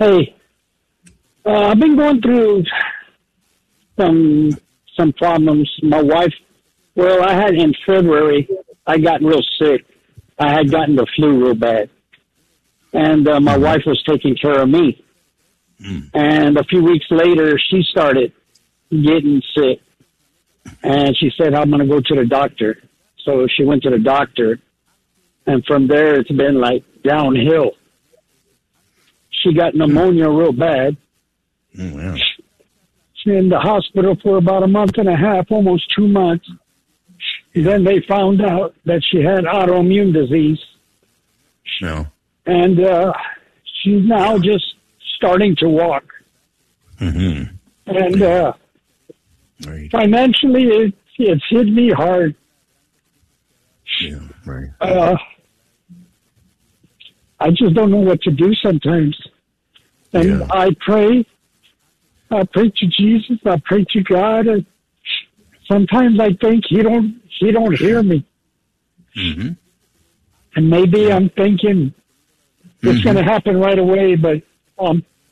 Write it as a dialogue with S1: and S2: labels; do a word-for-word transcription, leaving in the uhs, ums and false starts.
S1: Hey, uh, I've been going through some some problems. My wife, well, I had in February, I got real sick. I had gotten the flu real bad. And uh, my mm-hmm. wife was taking care of me. Mm. And a few weeks later, she started getting sick. And she said, I'm going to go to the doctor. So she went to the doctor. And from there, it's been like downhill. She got pneumonia mm. real bad.
S2: Mm, wow.
S1: She's in the hospital for about a month and a half, almost two months. Yeah. Then they found out that she had autoimmune disease.
S2: No.
S1: And uh, she's now just starting to walk.
S2: Mm-hmm.
S1: And
S2: yeah.
S1: uh,
S2: right.
S1: financially, it, it's hit me hard.
S2: Yeah, right.
S1: Uh, I just don't know what to do sometimes. And
S2: yeah.
S1: I pray. I pray to Jesus. I pray to God. And sometimes I think he don't he don't hear me.
S2: Mm-hmm.
S1: And maybe
S2: yeah.
S1: I'm thinking it's mm-hmm. going to happen right away, but I'm